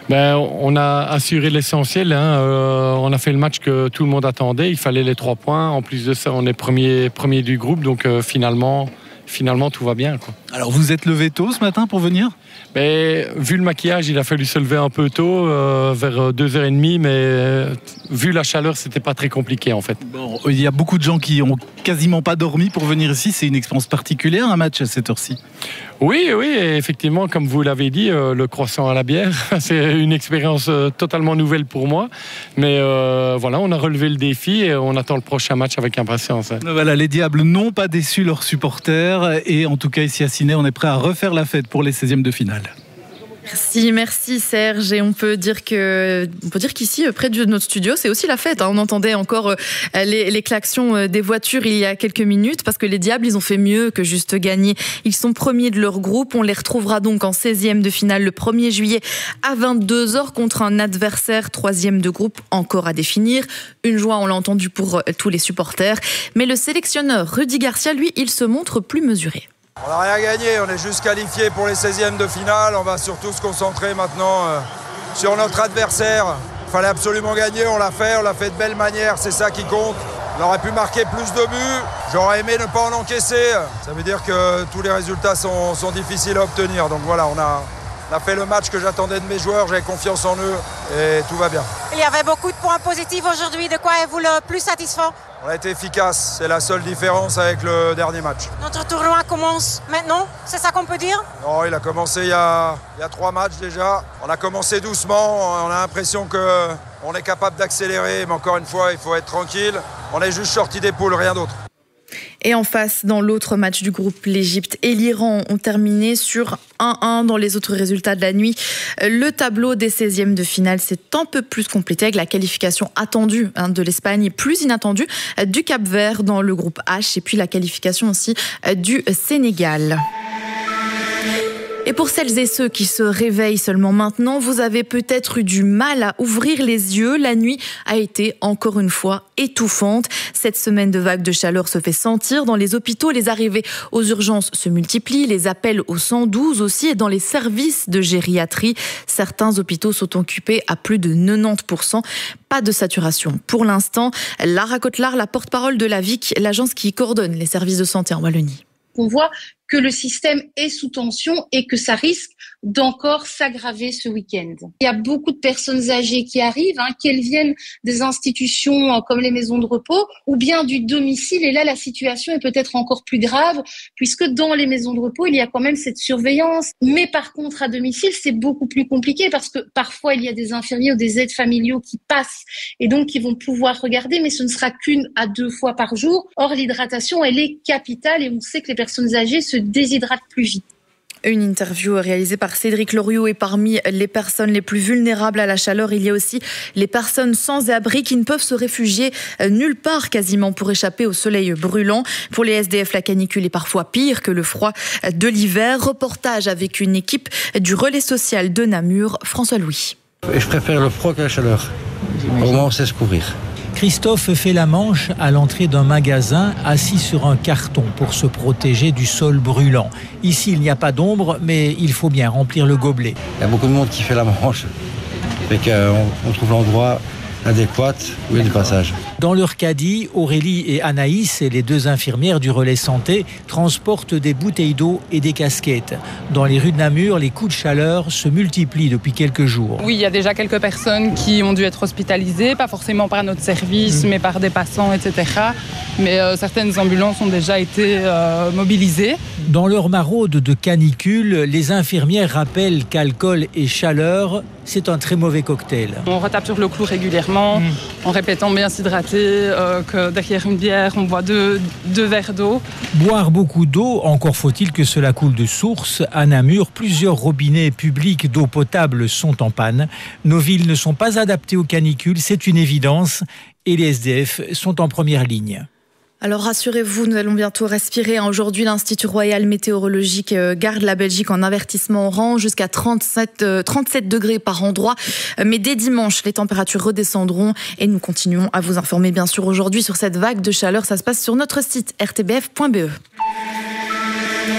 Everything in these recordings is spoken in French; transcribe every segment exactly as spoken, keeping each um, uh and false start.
Ben, on a assuré l'essentiel. Hein. Euh, on a fait le match que tout le monde attendait. Il fallait les trois points. En plus de ça, on est premier, premier du groupe. Donc euh, finalement, finalement, tout va bien, quoi. Alors vous êtes levé tôt ce matin pour venir ? Ben, vu le maquillage, il a fallu se lever un peu tôt, euh, vers deux heures trente, mais euh, vu la chaleur, c'était pas très compliqué en fait. Bon, il y a beaucoup de gens qui ont quasiment pas dormi pour venir ici. C'est une expérience particulière, un match à cette heure-ci. Oui, oui, et effectivement, comme vous l'avez dit, euh, le croissant à la bière, c'est une expérience euh, totalement nouvelle pour moi. Mais euh, voilà, on a relevé le défi et on attend le prochain match avec impatience. Hein. Voilà, les Diables n'ont pas déçu leurs supporters et en tout cas ici à Ciney, on est prêt à refaire la fête pour les seizièmes de finale. Merci, merci Serge. Et on peut dire que, on peut dire qu'ici, près de notre studio, c'est aussi la fête. Hein. On entendait encore les, les klaxons des voitures il y a quelques minutes parce que les Diables, ils ont fait mieux que juste gagner. Ils sont premiers de leur groupe. On les retrouvera donc en seizième de finale le premier juillet à vingt-deux heures contre un adversaire troisième de groupe encore à définir. Une joie, on l'a entendu, pour tous les supporters. Mais le sélectionneur Rudy Garcia, lui, il se montre plus mesuré. On n'a rien gagné, on est juste qualifié pour les seizièmes de finale. On va surtout se concentrer maintenant euh, sur notre adversaire. Il fallait absolument gagner, on l'a fait, on l'a fait de belle manière, c'est ça qui compte. On aurait pu marquer plus de buts, j'aurais aimé ne pas en encaisser. Ça veut dire que tous les résultats sont, sont difficiles à obtenir. Donc voilà, on a, on a fait le match que j'attendais de mes joueurs, j'avais confiance en eux et tout va bien. Il y avait beaucoup de points positifs aujourd'hui, de quoi êtes-vous le plus satisfait ? On a été efficace, c'est la seule différence avec le dernier match. Notre tournoi commence maintenant, c'est ça qu'on peut dire ? Non, il a commencé il y a, il y a trois matchs déjà. On a commencé doucement, on a l'impression qu'on est capable d'accélérer, mais encore une fois, il faut être tranquille. On est juste sorti des poules, rien d'autre. Et en face, dans l'autre match du groupe, l'Égypte et l'Iran ont terminé sur un un dans les autres résultats de la nuit. Le tableau des seizièmes de finale s'est un peu plus complété avec la qualification attendue hein, de l'Espagne et plus inattendue du Cap-Vert dans le groupe H et puis la qualification aussi du Sénégal. Et pour celles et ceux qui se réveillent seulement maintenant, vous avez peut-être eu du mal à ouvrir les yeux. La nuit a été encore une fois étouffante. Cette semaine de vague de chaleur se fait sentir dans les hôpitaux. Les arrivées aux urgences se multiplient, les appels au cent douze aussi et dans les services de gériatrie. Certains hôpitaux sont occupés à plus de quatre-vingt-dix pour cent. Pas de saturation pour l'instant. Lara Cotlar, la porte-parole de la V I C, l'agence qui coordonne les services de santé en Wallonie. On voit que le système est sous tension et que ça risque d'encore s'aggraver ce week-end. Il y a beaucoup de personnes âgées qui arrivent, hein, qu'elles viennent des institutions euh, comme les maisons de repos ou bien du domicile. Et là, la situation est peut-être encore plus grave puisque dans les maisons de repos, il y a quand même cette surveillance. Mais par contre, à domicile, c'est beaucoup plus compliqué parce que parfois, il y a des infirmiers ou des aides familiaux qui passent et donc qui vont pouvoir regarder, mais ce ne sera qu'une à deux fois par jour. Or, l'hydratation, elle est capitale et on sait que les personnes âgées se déshydratent plus vite. Une interview réalisée par Cédric Loriot et parmi les personnes les plus vulnérables à la chaleur, il y a aussi les personnes sans abri qui ne peuvent se réfugier nulle part quasiment pour échapper au soleil brûlant. Pour les S D F, la canicule est parfois pire que le froid de l'hiver. Reportage avec une équipe du relais social de Namur, François Louis. Je préfère le froid que la chaleur. Au moins on sait se couvrir. Christophe fait la manche à l'entrée d'un magasin, assis sur un carton pour se protéger du sol brûlant. Ici, il n'y a pas d'ombre, mais il faut bien remplir le gobelet. Il y a beaucoup de monde qui fait la manche. Fait qu'on on trouve l'endroit adéquat où il y a du passage. Dans leur caddie, Aurélie et Anaïs, et les deux infirmières du relais santé, transportent des bouteilles d'eau et des casquettes. Dans les rues de Namur, les coups de chaleur se multiplient depuis quelques jours. Oui, il y a déjà quelques personnes qui ont dû être hospitalisées, pas forcément par notre service, mmh. mais par des passants, et cetera. Mais euh, certaines ambulances ont déjà été euh, mobilisées. Dans leur maraude de canicule, les infirmières rappellent qu'alcool et chaleur, c'est un très mauvais cocktail. On retape sur le clou régulièrement, mmh. en répétant bien s'hydrater, euh, que derrière une bière, on boit deux, deux verres d'eau. Boire beaucoup d'eau, encore faut-il que cela coule de source. À Namur, plusieurs robinets publics d'eau potable sont en panne. Nos villes ne sont pas adaptées aux canicules, c'est une évidence. Et les S D F sont en première ligne. Alors rassurez-vous, nous allons bientôt respirer. Aujourd'hui, l'Institut Royal Météorologique garde la Belgique en avertissement orange jusqu'à trente-sept, trente-sept degrés par endroit. Mais dès dimanche, les températures redescendront et nous continuons à vous informer bien sûr aujourd'hui sur cette vague de chaleur. Ça se passe sur notre site r t b f point b e.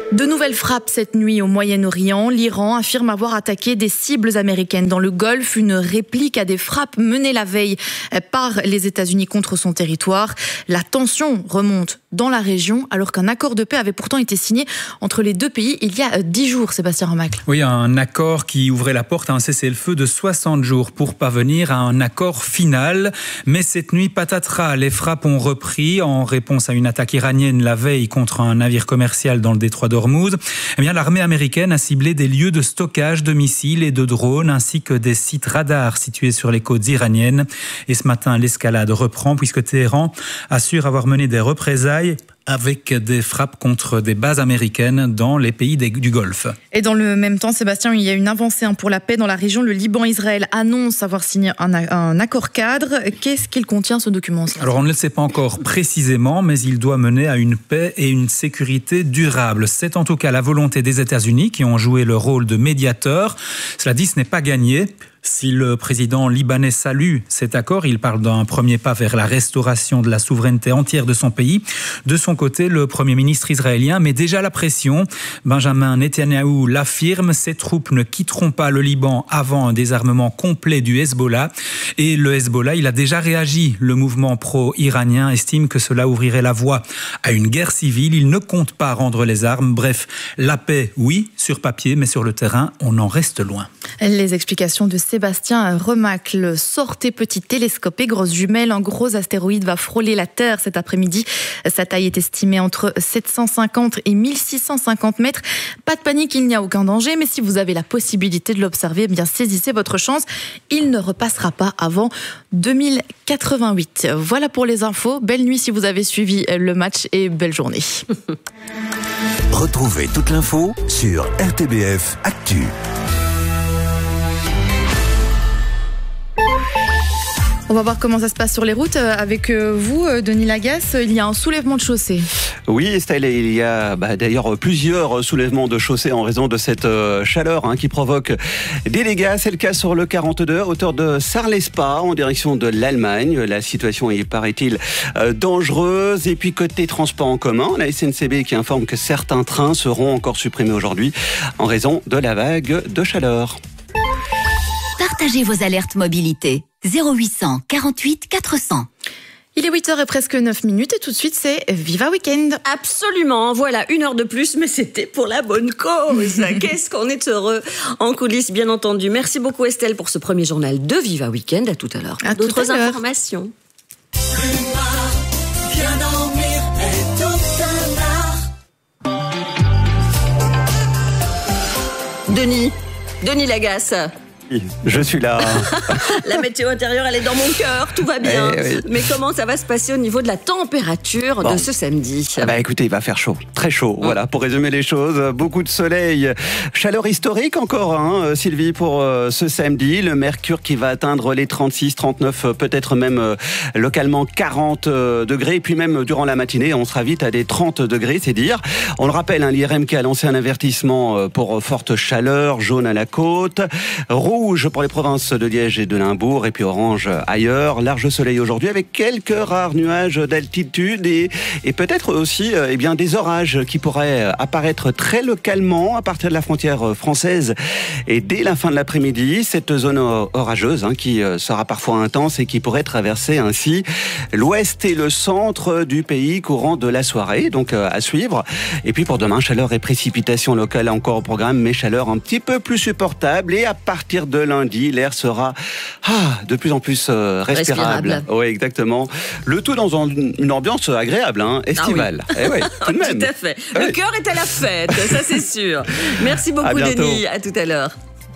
De nouvelles frappes cette nuit au Moyen-Orient. L'Iran affirme avoir attaqué des cibles américaines dans le Golfe, une réplique à des frappes menées la veille par les États-Unis contre son territoire. La tension remonte dans la région alors qu'un accord de paix avait pourtant été signé entre les deux pays il y a dix jours, Sébastien Remacle. Oui, un accord qui ouvrait la porte à un cessez-le-feu de soixante jours pour parvenir à un accord final. Mais cette nuit, patatras, les frappes ont repris en réponse à une attaque iranienne la veille contre un navire commercial dans le détroit d'Ormuz. Eh bien, l'armée américaine a ciblé des lieux de stockage de missiles et de drones ainsi que des sites radars situés sur les côtes iraniennes. Et ce matin, l'escalade reprend puisque Téhéran assure avoir mené des représailles avec des frappes contre des bases américaines dans les pays des, du Golfe. Et dans le même temps, Sébastien, il y a une avancée pour la paix dans la région. Le Liban et Israël annoncent avoir signé un, un accord cadre. Qu'est-ce qu'il contient, ce document ? Alors, on ne le sait pas encore précisément, mais il doit mener à une paix et une sécurité durable. C'est en tout cas la volonté des États-Unis qui ont joué le rôle de médiateur. Cela dit, ce n'est pas gagné. Si le président libanais salue cet accord, il parle d'un premier pas vers la restauration de la souveraineté entière de son pays. De son côté, le Premier ministre israélien met déjà la pression. Benjamin Netanyahou l'affirme, ses troupes ne quitteront pas le Liban avant un désarmement complet du Hezbollah. Et le Hezbollah, il a déjà réagi. Le mouvement pro-iranien estime que cela ouvrirait la voie à une guerre civile. Il ne compte pas rendre les armes. Bref, la paix, oui, sur papier, mais sur le terrain, on en reste loin. Les explications de Sébastien Remacle. Sortez petit télescope et grosses jumelles. Un gros astéroïde va frôler la Terre cet après-midi. Sa taille est estimée entre sept cent cinquante et mille six cent cinquante mètres. Pas de panique, il n'y a aucun danger. Mais si vous avez la possibilité de l'observer, eh bien saisissez votre chance. Il ne repassera pas avant deux mille quatre-vingt-huit. Voilà pour les infos. Belle nuit si vous avez suivi le match et belle journée. Retrouvez toute l'info sur R T B F Actu. On va voir comment ça se passe sur les routes avec vous, Denis Lagasse. Il y a un soulèvement de chaussée. Oui, Estelle, il y a bah, d'ailleurs plusieurs soulèvements de chaussée en raison de cette euh, chaleur hein, qui provoque des dégâts. C'est le cas sur le quarante-deux, à hauteur de Sarlespa, en direction de l'Allemagne. La situation est, paraît-il, euh, dangereuse. Et puis côté transport en commun, la S N C B qui informe que certains trains seront encore supprimés aujourd'hui en raison de la vague de chaleur. Partagez vos alertes mobilité. zéro huit cent quarante-huit quatre cents. Il est huit heures et presque neuf minutes et tout de suite c'est Viva Weekend. Absolument, voilà, une heure de plus, mais c'était pour la bonne cause. Qu'est-ce qu'on est heureux en coulisses, bien entendu. Merci beaucoup Estelle pour ce premier journal de Viva Weekend. À tout à l'heure. À D'autres tout à l'heure. informations. Denis, Denis Lagasse. Je suis là. La météo intérieure, elle est dans mon cœur, tout va bien. Eh oui. Mais comment ça va se passer au niveau de la température bon. de ce samedi ? Ah bah écoutez, il va faire chaud, très chaud. Mmh. Voilà, pour résumer les choses, beaucoup de soleil, chaleur historique encore, hein, Sylvie, pour euh, ce samedi. Le mercure qui va atteindre les trente-six, trente-neuf, peut-être même euh, localement quarante euh, degrés. Et puis même durant la matinée, on sera vite à des trente degrés, c'est dire. On le rappelle, hein, l'I R M qui a lancé un avertissement pour forte chaleur, jaune à la côte, rouge pour les provinces de Liège et de Limbourg, et puis orange ailleurs. Large soleil aujourd'hui avec quelques rares nuages d'altitude et, et peut-être aussi euh, eh bien, des orages qui pourraient apparaître très localement à partir de la frontière française et dès la fin de l'après-midi. Cette zone orageuse hein, qui sera parfois intense et qui pourrait traverser ainsi l'ouest et le centre du pays courant de la soirée, donc euh, à suivre. Et puis pour demain, chaleur et précipitations locales encore au programme, mais chaleur un petit peu plus supportable. Et à partir de lundi, l'air sera ah, de plus en plus euh, respirable. respirable. Oui, exactement. Le tout dans un, une ambiance agréable, hein, estivale. Ah oui. Eh ouais, tout de même. Tout à fait. Ah Le oui. cœur est à la fête, ça c'est sûr. Merci beaucoup, à Denis. À tout à l'heure.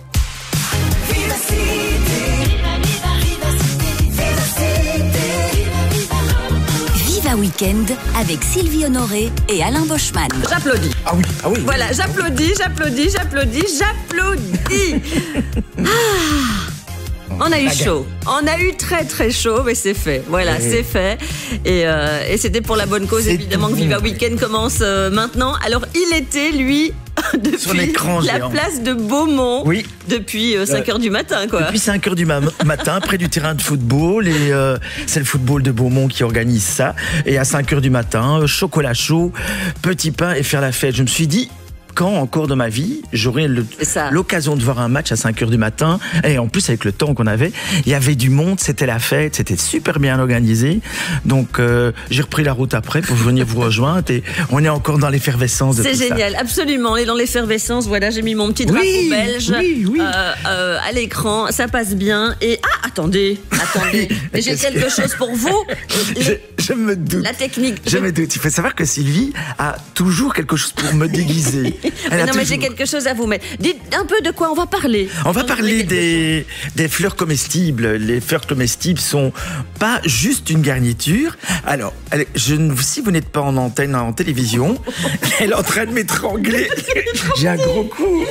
Viva Weekend avec Sylvie Honoré et Alain Boschman. J'applaudis. Ah oui, ah oui. Voilà, j'applaudis, j'applaudis, j'applaudis, j'applaudis. Ah. On a eu chaud, on a eu très très chaud, mais c'est fait. Voilà, oui. c'est fait. Et, euh, et c'était pour la bonne cause, c'est évidemment, que Viva Weekend commence euh, maintenant. Alors, il était, lui, depuis la géant. place de Beaumont, oui. depuis euh, cinq heures du matin. Quoi. Depuis cinq heures du ma- matin, près du terrain de football. Et euh, c'est le football de Beaumont qui organise ça. Et à cinq heures du matin, euh, chocolat chaud, petit pain et faire la fête. Je me suis dit, quand encore dans ma vie j'aurais le, l'occasion de voir un match à cinq heures du matin, et en plus avec le temps qu'on avait, il y avait du monde, c'était la fête, c'était super bien organisé. Donc euh, j'ai repris la route après pour venir vous rejoindre, et on est encore dans l'effervescence de C'est tout génial, ça. absolument, on est dans l'effervescence. Voilà, j'ai mis mon petit drapeau Oui, belge oui, oui. Euh, euh, à l'écran, ça passe bien. Et ah, attendez, attendez, mais j'ai quelque chose pour vous. Je, je me doute. La technique. Je me doute. Il faut savoir que Sylvie a toujours quelque chose pour me déguiser. Elle Mais a non, mais toujours- j'ai quelque chose à vous mettre. Dites un peu de quoi on va parler. On va parler des, des fleurs comestibles. Les fleurs comestibles sont pas juste une garniture. Alors, elle- je, ne- si vous n'êtes pas en antenne, en télévision, elle est en train de m'étrangler. J'ai un gros coup.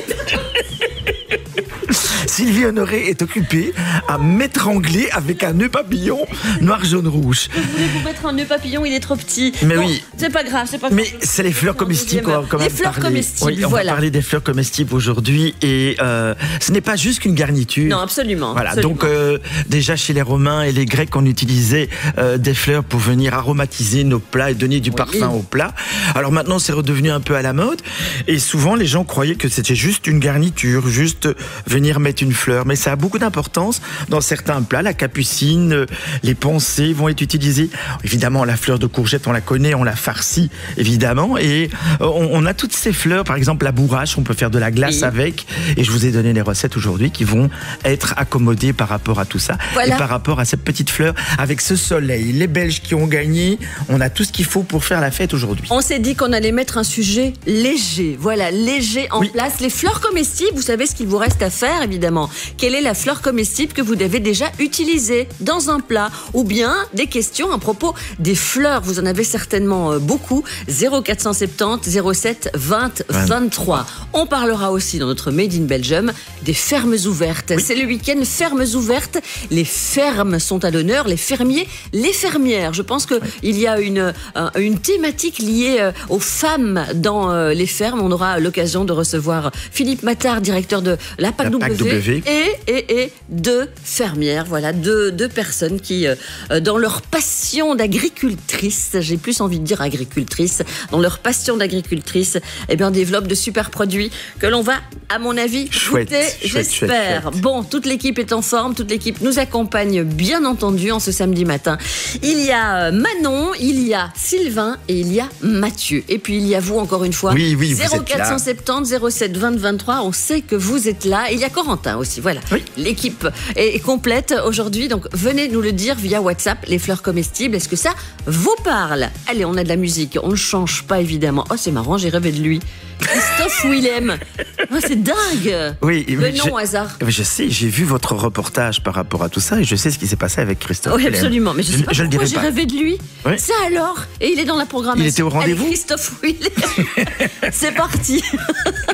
Sylvie Honoré est occupée à m'étrangler avec un nœud papillon noir, jaune, rouge. Je voulais vous mettre un nœud papillon, il est trop petit. Mais Bon, oui. C'est pas grave, c'est pas grave. Mais c'est les fleurs comestibles qu'on va quand Les même fleurs parler. comestibles, Oui, on voilà. va parler des fleurs comestibles aujourd'hui, et euh, ce n'est pas juste qu'une garniture. Non, absolument. Voilà, absolument. donc euh, déjà chez les Romains et les Grecs, on utilisait euh, des fleurs pour venir aromatiser nos plats et donner du parfum aux plats. Alors maintenant, c'est redevenu un peu à la mode, et souvent les gens croyaient que c'était juste une garniture, juste venir mettre une fleur, mais ça a beaucoup d'importance dans certains plats. La capucine, euh, les pensées vont être utilisées. Évidemment, la fleur de courgette, on la connaît, on la farcit évidemment, et euh, on, on a toutes ces fleurs. Par exemple, la bourrache, on peut faire de la glace Oui. avec, et je vous ai donné les recettes aujourd'hui qui vont être accommodées par rapport à tout ça, Voilà. et par rapport à cette petite fleur avec ce soleil. Les Belges qui ont gagné, on a tout ce qu'il faut pour faire la fête aujourd'hui. On s'est dit qu'on allait mettre un sujet léger, voilà, léger en place. Les fleurs comestibles, vous savez ce qu'il vous reste à faire, évidemment. Quelle est la fleur comestible que vous avez déjà utilisée dans un plat? Ou bien des questions à propos des fleurs, vous en avez certainement euh, beaucoup. zéro quatre cent soixante-dix zéro sept vingt vingt-trois. On parlera aussi dans notre Made in Belgium des fermes ouvertes. C'est le week-end fermes ouvertes. Les fermes sont à l'honneur, les fermiers, les fermières. Je pense qu'il y a une, euh, une thématique liée euh, aux femmes dans euh, les fermes. On aura l'occasion de recevoir Philippe Mattard, directeur de la P A C La P A C W, W. et, et, et deux fermières, voilà, deux, deux personnes qui, euh, dans leur passion d'agricultrice, j'ai plus envie de dire agricultrice, dans leur passion d'agricultrice, eh bien, développent de super produits que l'on va, à mon avis, Chouette, goûter, chouette, j'espère. chouette, chouette. Bon, toute l'équipe est en forme, toute l'équipe nous accompagne, bien entendu, en ce samedi matin. Il y a euh, Manon, il y a Sylvain et il y a Mathieu. Et puis il y a vous, encore une fois. Oui, oui, vous êtes zéro quatre cent soixante-dix zéro sept vingt vingt-trois, on sait que vous êtes là. Et il y a Corentin aussi, voilà. L'équipe est complète aujourd'hui, donc venez nous le dire via WhatsApp, les fleurs comestibles, est-ce que ça vous parle? Allez, on a de la musique, on ne change pas évidemment. Oh, c'est marrant, j'ai rêvé de lui. Christophe Willem. Oh, c'est dingue. Oui, Le mais nom je, au hasard. mais je sais, j'ai vu votre reportage par rapport à tout ça, et je sais ce qui s'est passé avec Christophe. Oui, Willem. absolument. Mais je, sais pas je le pourquoi dirai j'ai pas. rêvé de lui. Oui. Ça alors. Et il est dans la programmation. Il était au rendez-vous. Allez, Christophe Willem. C'est parti.